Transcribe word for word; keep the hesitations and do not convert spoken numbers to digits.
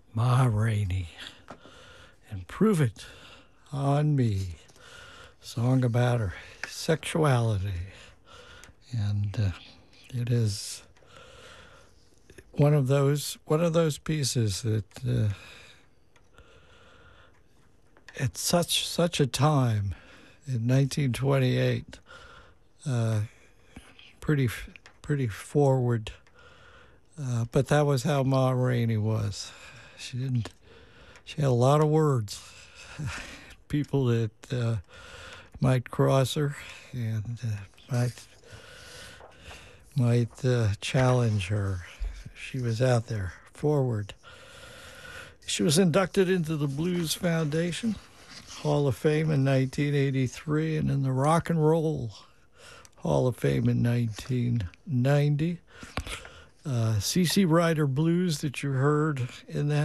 Ma Rainey, and Prove It on Me. Song about her sexuality. And uh, it is one of those one of those pieces that uh, at such such a time in nineteen twenty-eight, uh, pretty pretty forward. Uh, but that was how Ma Rainey was. She didn't. She had a lot of words. People that uh, might cross her and uh, might might uh, challenge her. She was out there, forward. She was inducted into the Blues Foundation Hall of Fame in nineteen eighty-three and in the Rock and Roll Hall of Fame in nineteen ninety. Uh, C C Rider Blues that you heard in that